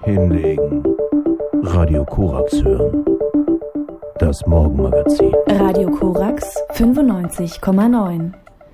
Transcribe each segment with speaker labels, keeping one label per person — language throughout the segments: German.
Speaker 1: Hinlegen. Radio Korax hören. Das Morgenmagazin.
Speaker 2: Radio Korax 95,9.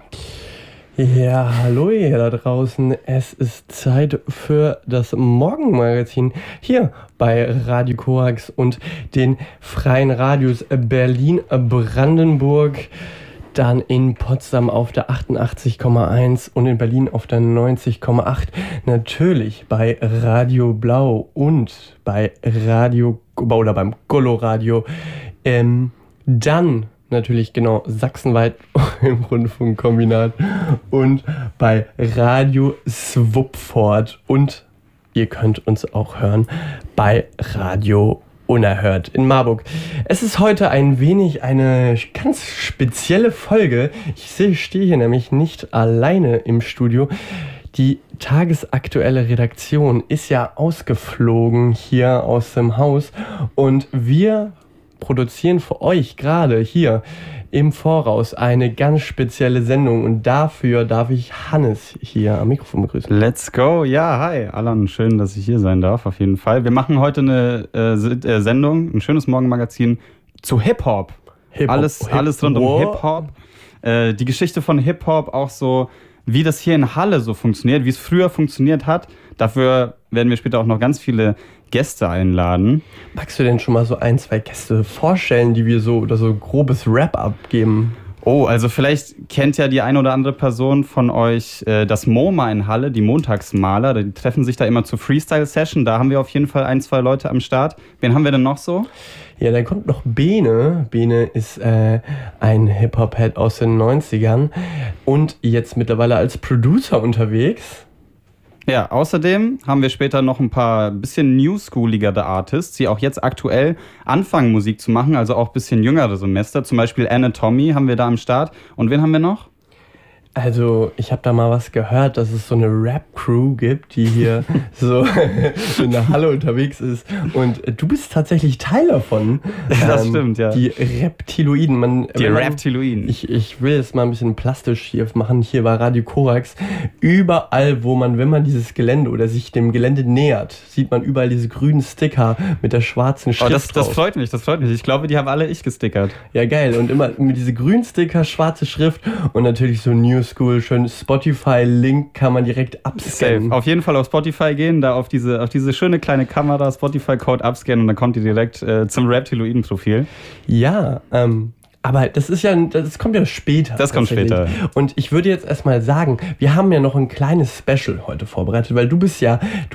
Speaker 3: Ja, hallo ihr da draußen. Es ist Zeit für das Morgenmagazin hier bei Radio Korax und den freien Radios Berlin-Brandenburg, dann in Potsdam auf der 88,1 und in Berlin auf der 90,8. Natürlich bei Radio Blau und bei Radio oder beim Coloradio. Dann natürlich genau sachsenweit im Rundfunkkombinat und bei Radio Swupfort. Und ihr könnt uns auch hören bei Radio Unerhört in Marburg. Es ist heute ein wenig eine ganz spezielle Folge. Ich stehe hier nämlich nicht alleine im Studio. Die tagesaktuelle Redaktion ist ja ausgeflogen hier aus dem Haus und wir produzieren für euch gerade hier im Voraus eine ganz spezielle Sendung und dafür darf ich Hannes hier am Mikrofon begrüßen.
Speaker 4: Let's go. Ja, hi Alan, schön, dass ich hier sein darf, auf jeden Fall. Wir machen heute eine Sendung, ein schönes Morgenmagazin zu Hip-Hop. Alles rund um Hip-Hop. Die Geschichte von Hip-Hop, auch so, wie das hier in Halle so funktioniert, wie es früher funktioniert hat. Dafür werden wir später auch noch ganz viele Gäste einladen.
Speaker 3: Magst du denn schon mal so ein, zwei Gäste vorstellen, die wir so oder so grobes Wrap-up geben?
Speaker 4: Oh, also vielleicht kennt ja die eine oder andere Person von euch das MoMA in Halle, die Montagsmaler. Die treffen sich da immer zur Freestyle-Session. Da haben wir auf jeden Fall ein, zwei Leute am Start. Wen haben wir denn noch so?
Speaker 3: Ja, dann kommt noch Bene. Bene ist ein Hip-Hop-Head aus den 90ern und jetzt mittlerweile als Producer unterwegs.
Speaker 4: Ja, außerdem haben wir später noch ein paar bisschen newschooligere Artists, die auch jetzt aktuell anfangen Musik zu machen, also auch ein bisschen jüngere Semester. Zum Beispiel Anatomy haben wir da am Start. Und wen haben wir noch?
Speaker 3: Also, ich habe da mal was gehört, dass es so eine Rap-Crew gibt, die hier so in der Halle unterwegs ist. Und du bist tatsächlich Teil davon.
Speaker 4: Das stimmt, ja.
Speaker 3: Die Reptiloiden.
Speaker 4: Reptiloiden.
Speaker 3: Ich will es mal ein bisschen plastisch hier machen, hier bei Radio Korax. Überall, wo man, wenn man dieses Gelände oder sich dem Gelände nähert, sieht man überall diese grünen Sticker mit der schwarzen Schrift
Speaker 4: das freut mich. Ich glaube, die haben alle ich gestickert.
Speaker 3: Ja, geil. Und immer mit diese grünen Sticker, schwarze Schrift und natürlich so New School, schön Spotify-Link kann man direkt abscannen.
Speaker 4: Safe. Auf jeden Fall auf Spotify gehen, da auf diese schöne kleine Kamera, Spotify-Code abscannen und dann kommt ihr direkt zum Reptiloiden-Profil.
Speaker 3: Ja, aber das kommt ja später.
Speaker 4: Das kommt später.
Speaker 3: Und ich würde jetzt erstmal sagen, wir haben ja noch ein kleines Special heute vorbereitet, weil du bist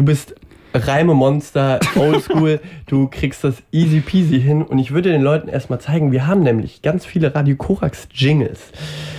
Speaker 3: Reimemonster, Oldschool, du kriegst das easy peasy hin und ich würde den Leuten erstmal zeigen, wir haben nämlich ganz viele Radio Korax Jingles.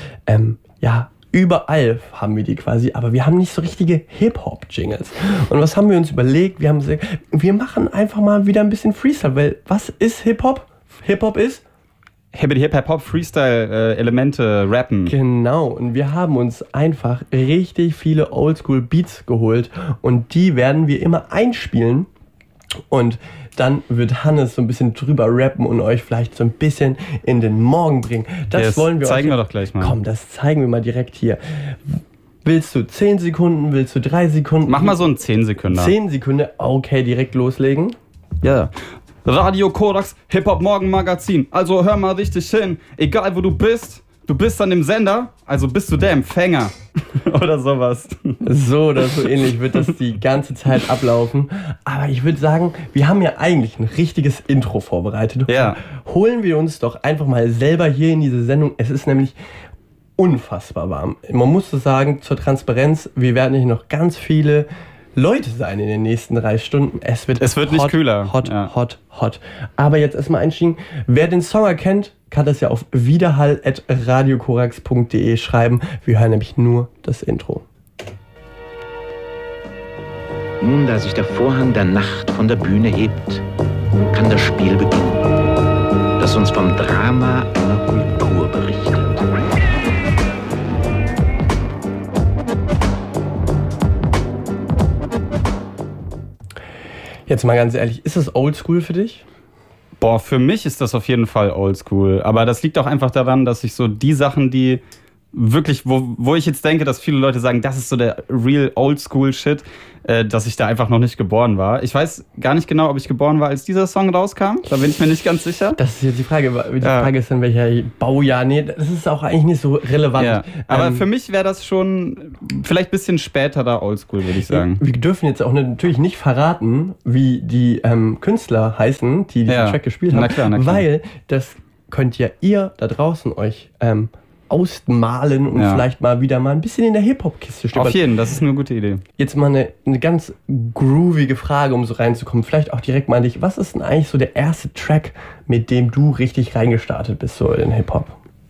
Speaker 3: Überall haben wir die quasi, aber wir haben nicht so richtige Hip-Hop-Jingles. Und was haben wir uns überlegt? Wir haben gesagt, wir machen einfach mal wieder ein bisschen Freestyle, weil was ist Hip-Hop? Hip-Hop ist
Speaker 4: Hip-Hop, Freestyle-Elemente, Rappen.
Speaker 3: Genau, und wir haben uns einfach richtig viele Oldschool-Beats geholt und die werden wir immer einspielen und dann wird Hannes so ein bisschen drüber rappen und euch vielleicht so ein bisschen in den Morgen bringen. Das wollen wir
Speaker 4: zeigen wir doch gleich mal.
Speaker 3: Komm, das zeigen wir mal direkt hier. Willst du 10 Sekunden, willst du 3 Sekunden?
Speaker 4: Mach mal so einen 10 Sekunden.
Speaker 3: 10 Sekunden, okay, direkt loslegen.
Speaker 4: Ja. Radio Korax, Hip-Hop-Morgen-Magazin. Also hör mal richtig hin. Egal wo du bist an dem Sender, also bist du der Empfänger. Oder sowas.
Speaker 3: So oder so ähnlich wird das die ganze Zeit ablaufen. Aber ich würde sagen, wir haben ja eigentlich ein richtiges Intro vorbereitet.
Speaker 4: Ja.
Speaker 3: Holen wir uns doch einfach mal selber hier in diese Sendung. Es ist nämlich unfassbar warm. Man muss so sagen, zur Transparenz, wir werden hier noch ganz viele Leute sein in den nächsten 3 Stunden. Es wird
Speaker 4: nicht kühler.
Speaker 3: Hot. Aber jetzt erstmal einsteigen. Wer den Song erkennt, kann das ja auf widerhall@radiokorax.de schreiben. Wir hören nämlich nur das Intro.
Speaker 5: Nun, da sich der Vorhang der Nacht von der Bühne hebt, kann das Spiel beginnen, das uns vom Drama einer Kultur berichtet.
Speaker 3: Jetzt mal ganz ehrlich, ist das Oldschool für dich?
Speaker 4: Boah, für mich ist das auf jeden Fall Oldschool. Aber das liegt auch einfach daran, dass ich so die Sachen, die wirklich, wo ich jetzt denke, dass viele Leute sagen, das ist so der real Oldschool-Shit, dass ich da einfach noch nicht geboren war. Ich weiß gar nicht genau, ob ich geboren war, als dieser Song rauskam. Da bin ich mir nicht ganz sicher.
Speaker 3: Das ist jetzt die Frage. Die Frage ist dann, welcher Baujahr. Nee, das ist auch eigentlich nicht so relevant.
Speaker 4: Ja. Aber für mich wäre das schon vielleicht ein bisschen späterer Oldschool, würde ich sagen.
Speaker 3: Wir dürfen jetzt auch natürlich nicht verraten, wie die Künstler heißen, die diesen Track gespielt haben.
Speaker 4: Na klar.
Speaker 3: Weil das könnt ja ihr da draußen euch ausmalen und vielleicht mal wieder mal ein bisschen in der Hip-Hop-Kiste stöbern.
Speaker 4: Auf jeden, das ist eine gute Idee.
Speaker 3: Jetzt mal eine ganz groovige Frage, um so reinzukommen. Vielleicht auch direkt mal an dich. Was ist denn eigentlich so der erste Track, mit dem du richtig reingestartet bist, so in Hip-Hop?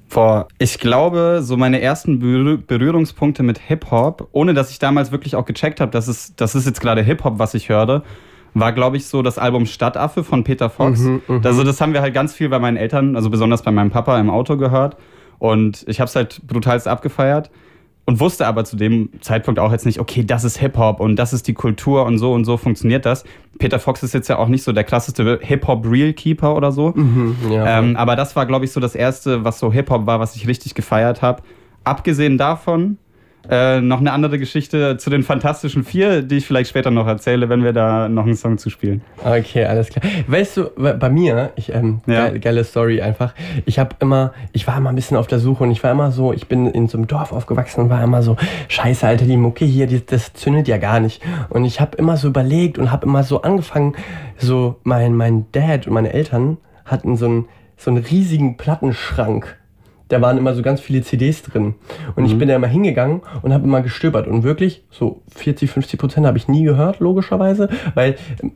Speaker 4: Ich glaube, so meine ersten Berührungspunkte mit Hip-Hop, ohne dass ich damals wirklich auch gecheckt habe, das ist jetzt gerade Hip-Hop, was ich höre, war, glaube ich, so das Album Stadtaffe von Peter Fox. Also das haben wir halt ganz viel bei meinen Eltern, also besonders bei meinem Papa im Auto gehört. Und ich habe es halt brutalst abgefeiert und wusste aber zu dem Zeitpunkt auch jetzt nicht, okay, das ist Hip-Hop und das ist die Kultur und so funktioniert das. Peter Fox ist jetzt ja auch nicht so der klassischste Hip-Hop-Real-Keeper oder so. Aber das war, glaube ich, so das Erste, was so Hip-Hop war, was ich richtig gefeiert habe. Abgesehen davon noch eine andere Geschichte zu den Fantastischen Vier, die ich vielleicht später noch erzähle, wenn wir da noch einen Song zu spielen.
Speaker 3: Okay, alles klar. Weißt du, bei mir, geile Story einfach, ich war immer ein bisschen auf der Suche und ich war immer so, ich bin in so einem Dorf aufgewachsen und war immer so, scheiße, Alter, die Mucke hier, das zündet ja gar nicht. Und ich habe immer so überlegt und habe immer so angefangen, so mein Dad und meine Eltern hatten so einen riesigen Plattenschrank. Da waren immer so ganz viele CDs drin. Und ich bin da immer hingegangen und habe immer gestöbert. Und wirklich, so 40-50% habe ich nie gehört, logischerweise. Weil,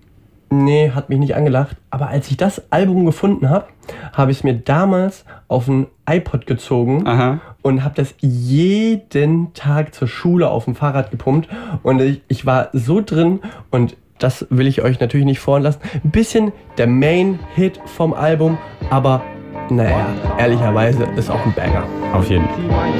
Speaker 3: hat mich nicht angelacht. Aber als ich das Album gefunden habe, habe ich es mir damals auf ein iPod gezogen und habe das jeden Tag zur Schule auf dem Fahrrad gepumpt. Und ich war so drin und das will ich euch natürlich nicht vorlassen. Ein bisschen der Main-Hit vom Album, aber naja, ehrlicherweise ist auch ein Banger.
Speaker 4: Auf jeden Fall.